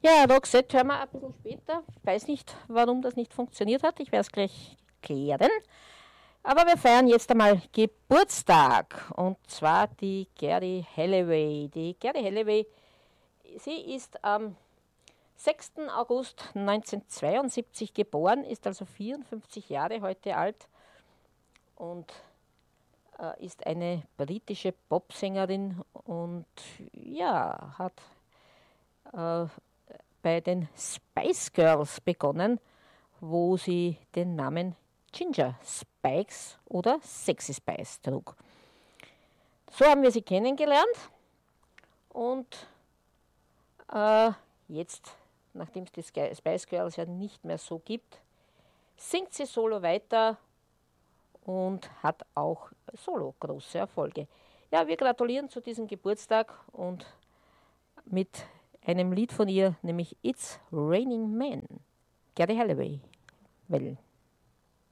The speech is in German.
Ja, Roxette hören wir ein bisschen später. Ich weiß nicht, warum das nicht funktioniert hat. Ich werde es gleich klären. Aber wir feiern jetzt einmal Geburtstag. Und zwar die Geri Halliway. Die Geri Halliway, sie ist am 6. August 1972 geboren, ist also 54 Jahre heute alt und ist eine britische Popsängerin und ja, hat bei den Spice Girls begonnen, wo sie den Namen Ginger Spikes oder Sexy Spice trug. So haben wir sie kennengelernt und jetzt, nachdem es die Spice Girls ja nicht mehr so gibt, singt sie solo weiter und hat auch solo große Erfolge. Ja, wir gratulieren zu diesem Geburtstag und mit einem Lied von ihr, nämlich It's Raining Men. Geri Halliway. Well.